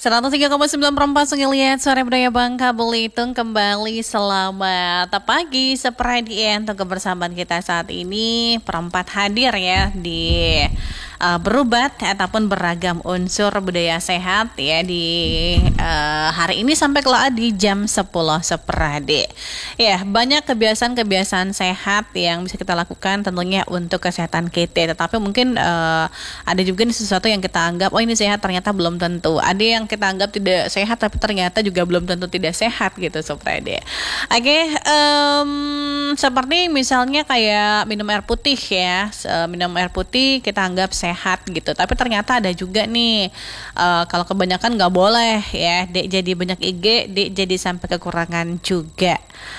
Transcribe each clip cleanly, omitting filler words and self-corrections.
103,9 perempat Sungai Liat, Suara Budaya Bangka Belitung kembali. Selamat pagi seperhadian untuk kebersamaan kita saat ini. Perempat hadir ya di berubat ataupun beragam unsur budaya sehat ya di hari ini sampai kelak di jam 10 seperhadi. Ya, banyak kebiasaan-kebiasaan sehat yang bisa kita lakukan tentunya untuk kesehatan kita. Tetapi mungkin ada juga nih sesuatu yang kita anggap, oh ini sehat, ternyata belum tentu. Ada yang kita anggap tidak sehat tapi ternyata juga belum tentu tidak sehat gitu seperti. Oke, seperti misalnya kayak minum air putih ya. Minum air putih kita anggap sehat gitu, tapi ternyata ada juga nih kalau kebanyakan nggak boleh ya, dek jadi banyak IG, dek jadi sampai kekurangan juga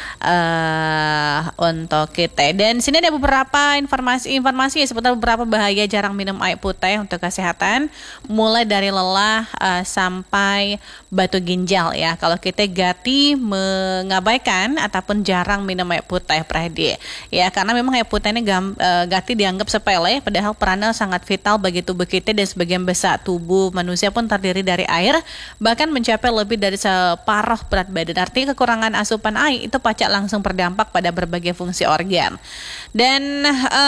untuk kita. Dan sini ada beberapa informasi seputar beberapa bahaya jarang minum air putih untuk kesehatan, mulai dari lelah sampai batu ginjal ya. Kalau kita gati mengabaikan ataupun jarang minum air putih perhadi ya, karena memang air putih ini gati dianggap sepele, padahal perannya sangat vital bagi tubuh kita, dan sebagian besar tubuh manusia pun terdiri dari air, bahkan mencapai lebih dari separuh berat badan. Artinya kekurangan asupan air itu pacak langsung berdampak pada berbagai fungsi organ. Dan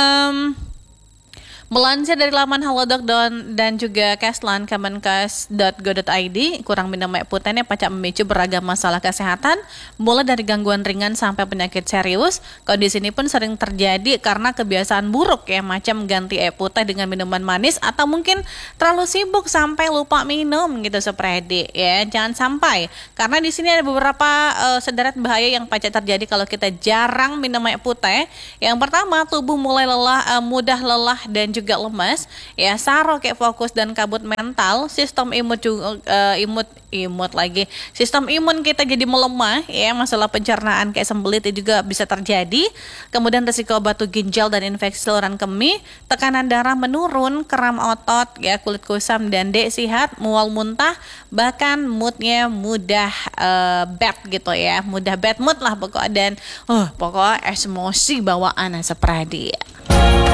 melansir dari laman Halodoc dan juga Keslan Kemenkes.go.id, kurang minum air putih ini pacak memicu beragam masalah kesehatan, mulai dari gangguan ringan sampai penyakit serius. Kondisi ini pun sering terjadi karena kebiasaan buruk ya, macam ganti air putih dengan minuman manis, atau mungkin terlalu sibuk sampai lupa minum gitu seperti ya. Jangan sampai, karena di sini ada beberapa sederet bahaya yang pacak terjadi kalau kita jarang minum air putih. Yang pertama, tubuh mulai mudah lelah dan juga lemas ya, saro kayak fokus dan kabut mental, sistem sistem imun kita jadi melemah ya, masalah pencernaan kayak sembelit itu juga bisa terjadi. Kemudian risiko batu ginjal dan infeksi saluran kemih, tekanan darah menurun, kram otot ya, kulit kusam dan sihat, mual muntah, bahkan moodnya mudah bad gitu ya, mudah bad mood lah pokoknya, dan pokoknya emosi bawaan seperti